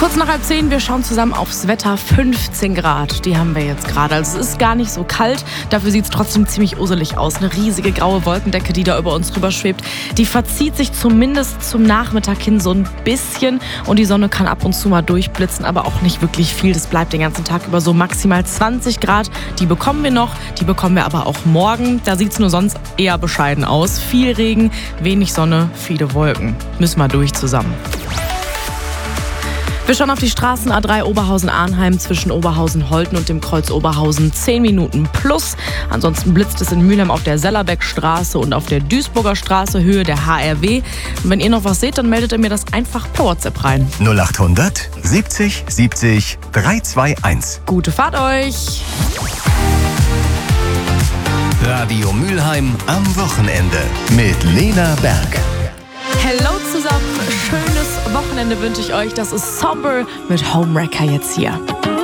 Kurz nach 9:30, wir schauen zusammen aufs Wetter. 15 Grad, die haben wir jetzt gerade. Also es ist gar nicht so kalt, dafür sieht es trotzdem ziemlich uselig aus. Eine riesige graue Wolkendecke, die da über uns rüber schwebt, die verzieht sich zumindest zum Nachmittag hin so ein bisschen und die Sonne kann ab und zu mal durchblitzen, aber auch nicht wirklich viel. Das bleibt den ganzen Tag über so maximal 20 Grad. Die bekommen wir noch, die bekommen wir aber auch morgen. Da sieht es nur sonst eher bescheiden aus. Viel Regen, wenig Sonne, viele Wolken. Müssen wir durch zusammen. Wir schauen auf die Straßen A3 Oberhausen-Arnheim zwischen Oberhausen-Holten und dem Kreuz Oberhausen 10 Minuten plus. Ansonsten blitzt es in Mülheim auf der Sellerbeckstraße und auf der Duisburger Straße Höhe der HRW. Und wenn ihr noch was seht, dann meldet ihr mir das einfach per WhatsApp rein. 0800 70 70 321. Gute Fahrt euch! Radio Mülheim am Wochenende mit Lena Berg. Hello zusammen, schönes Wochenende wünsche ich euch. Das ist Somber mit Homewrecker jetzt hier.